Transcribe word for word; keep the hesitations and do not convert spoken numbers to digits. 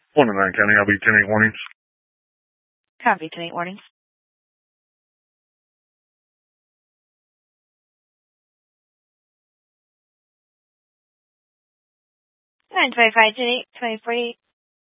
One in nine County, I'll be ten eight warnings. Copy, ten eight warnings. nine twenty-five, ten eight, twenty forty-eight.